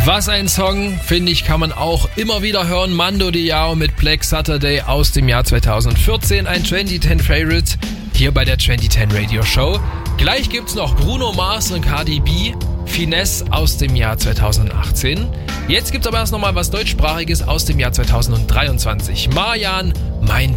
Was ein Song, finde ich, kann man auch immer wieder hören. Mando Diao mit Black Saturday aus dem Jahr 2014. Ein 2010 Favorite hier bei der 2010 Radio Show. Gleich gibt's noch Bruno Mars und Cardi B, Finesse aus dem Jahr 2018. Jetzt gibt's aber erst nochmal was deutschsprachiges aus dem Jahr 2023. Marjan, mein